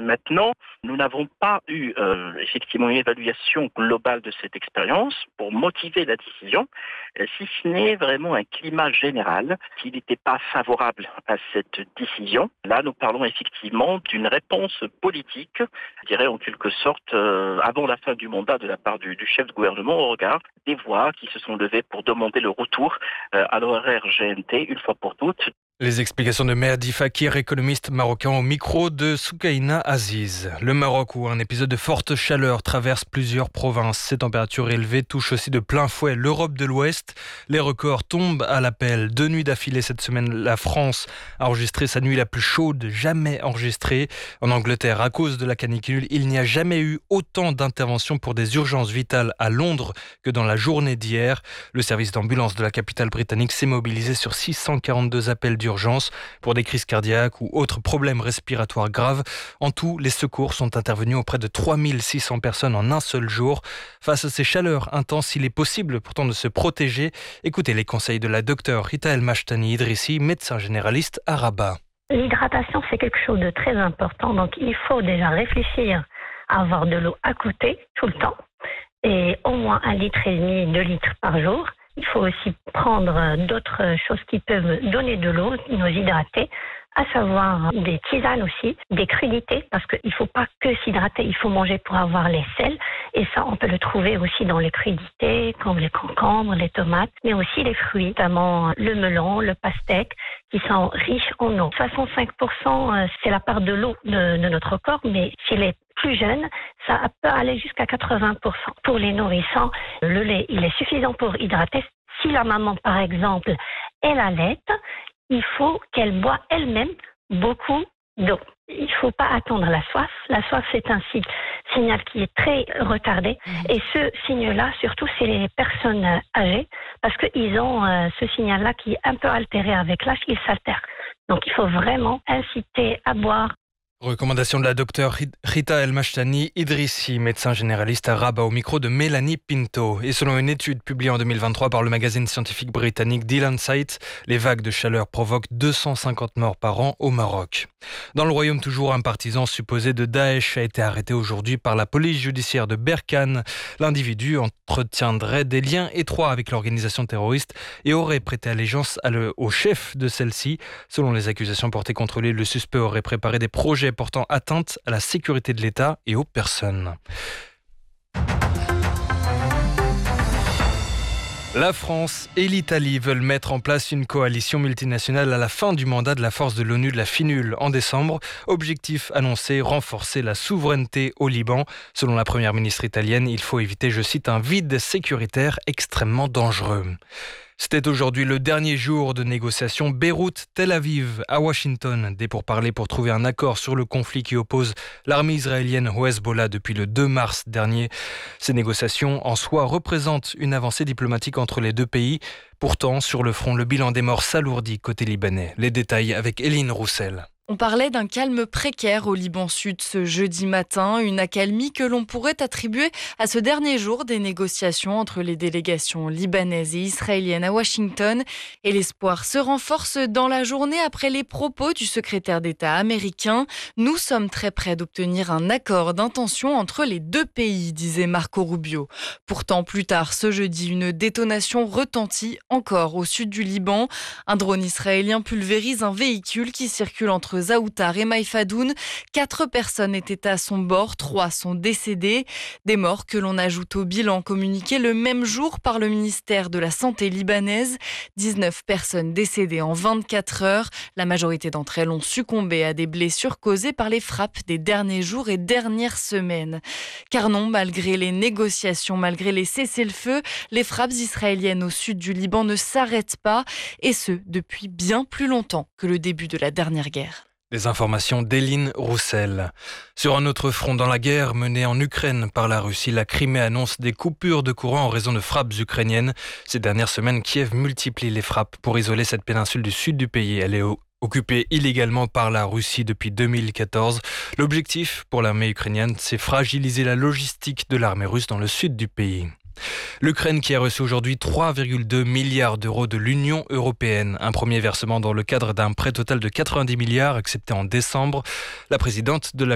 Maintenant, nous n'avons pas eu effectivement une évaluation globale de cette expérience pour motiver la décision, si ce n'est vraiment un climat général qui n'était pas favorable à cette décision. Là, nous parlons effectivement d'une réponse politique, je dirais en quelque sorte, avant la fin du mandat de la part du chef de gouvernement au regard des voix qui se sont levées pour demander le retour à l'horaire GMT une fois pour toutes. Les explications de Mehdi Fakir, économiste marocain au micro de Soukaina Aziz. Le Maroc, où un épisode de forte chaleur traverse plusieurs provinces. Ces températures élevées touchent aussi de plein fouet l'Europe de l'Ouest. Les records tombent à l'appel. 2 nuits d'affilée cette semaine, la France a enregistré sa nuit la plus chaude jamais enregistrée. En Angleterre, à cause de la canicule, il n'y a jamais eu autant d'interventions pour des urgences vitales à Londres que dans la journée d'hier. Le service d'ambulance de la capitale britannique s'est mobilisé sur 642 appels d'urgence pour des crises cardiaques ou autres problèmes respiratoires graves. En tout, les secours sont intervenus auprès de 3600 personnes en un seul jour. Face à ces chaleurs intenses, il est possible pourtant de se protéger. Écoutez les conseils de la docteure Rita El Mashtani Idrissi, médecin généraliste à Rabat. L'hydratation, c'est quelque chose de très important. Donc, il faut déjà réfléchir à avoir de l'eau à côté tout le temps et au moins 1,5 litre, 2 litres par jour. Il faut aussi prendre d'autres choses qui peuvent donner de l'eau, nous hydrater, à savoir des tisanes aussi, des crudités, parce qu'il ne faut pas que s'hydrater, il faut manger pour avoir les sels. Et ça, on peut le trouver aussi dans les crudités, comme les concombres, les tomates, mais aussi les fruits, notamment le melon, le pastèque, qui sont riches en eau. 65%, c'est la part de l'eau de notre corps, mais chez les plus jeunes, ça peut aller jusqu'à 80%. Pour les nourrissants, le lait, il est suffisant pour hydrater. Si la maman, par exemple, elle allaite, il faut qu'elle boit elle-même beaucoup d'eau. Il ne faut pas attendre la soif. La soif, c'est un signal qui est très retardé. Et ce signe-là, surtout, c'est les personnes âgées, parce qu'ils ont ce signal-là qui est un peu altéré avec l'âge, il s'altère. Donc, il faut vraiment inciter à boire. Recommandation de la docteure Rita El Mashtani Idrissi, médecin généraliste à Rabat, au micro de Mélanie Pinto. Et selon une étude publiée en 2023 par le magazine scientifique britannique The Lancet, les vagues de chaleur provoquent 250 morts par an au Maroc. Dans le royaume, toujours un partisan supposé de Daesh a été arrêté aujourd'hui par la police judiciaire de Berkane. L'individu entretiendrait des liens étroits avec l'organisation terroriste et aurait prêté allégeance au chef de celle-ci. Selon les accusations portées contre lui, le suspect aurait préparé des projets portant atteinte à la sécurité de l'État et aux personnes. La France et l'Italie veulent mettre en place une coalition multinationale à la fin du mandat de la force de l'ONU de la FINUL en décembre. Objectif annoncé, renforcer la souveraineté au Liban. Selon la première ministre italienne, il faut éviter, je cite, un vide sécuritaire extrêmement dangereux. C'était aujourd'hui le dernier jour de négociations Beyrouth-Tel Aviv à Washington. Des pourparlers pour trouver un accord sur le conflit qui oppose l'armée israélienne au Hezbollah depuis le 2 mars dernier. Ces négociations en soi représentent une avancée diplomatique entre les deux pays. Pourtant, sur le front, le bilan des morts s'alourdit côté libanais. Les détails avec Eline Roussel. On parlait d'un calme précaire au Liban Sud ce jeudi matin, une accalmie que l'on pourrait attribuer à ce dernier jour des négociations entre les délégations libanaises et israéliennes à Washington. Et l'espoir se renforce dans la journée après les propos du secrétaire d'État américain. Nous sommes très près d'obtenir un accord d'intention entre les deux pays, disait Marco Rubio. Pourtant, plus tard ce jeudi, une détonation retentit encore au sud du Liban. Un drone israélien pulvérise un véhicule qui circule entre Zaoutar et Maïfadoun. 4 personnes étaient à son bord, 3 sont décédées. Des morts que l'on ajoute au bilan communiqué le même jour par le ministère de la Santé libanaise. 19 personnes décédées en 24 heures. La majorité d'entre elles ont succombé à des blessures causées par les frappes des derniers jours et dernières semaines. Car non, malgré les négociations, malgré les cessez-le-feu, les frappes israéliennes au sud du Liban ne s'arrêtent pas, et ce, depuis bien plus longtemps que le début de la dernière guerre. Des informations d'Eline Roussel. Sur un autre front, dans la guerre menée en Ukraine par la Russie, la Crimée annonce des coupures de courant en raison de frappes ukrainiennes. Ces dernières semaines, Kiev multiplie les frappes pour isoler cette péninsule du sud du pays. Elle est occupée illégalement par la Russie depuis 2014. L'objectif pour l'armée ukrainienne, c'est fragiliser la logistique de l'armée russe dans le sud du pays. L'Ukraine qui a reçu aujourd'hui 3,2 milliards d'euros de l'Union européenne. Un premier versement dans le cadre d'un prêt total de 90 milliards accepté en décembre. La présidente de la